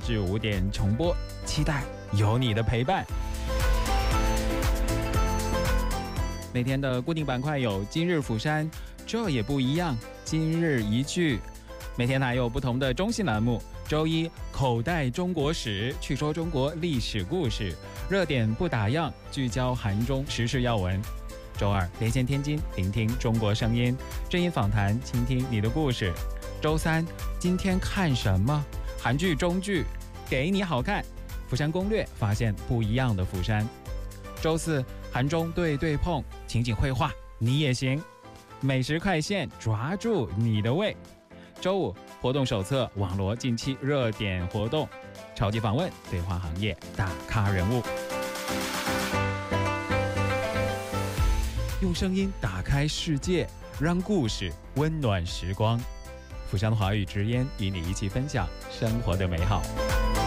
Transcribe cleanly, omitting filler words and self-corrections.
至5点重播，期待有你的陪伴。每天的固定板块有今日釜山，这也不一样，今日一句。每天还有不同的中性栏目，周一口袋中国史，去说中国历史故事，热点不打烊，聚焦韩中时事要闻。周二连线天津，聆听中国声音，正音访谈，倾听你的故事。周三今天看什么？韩剧中剧，给你好看。釜山攻略，发现不一样的釜山。周四韩中对碰，情景绘画你也行。美食快线，抓住你的胃。周五活动手册，网罗近期热点活动。超级访问，对话行业大咖人物。用声音打开世界，让故事温暖时光。釜山华语直言与你一起分享生活的美好。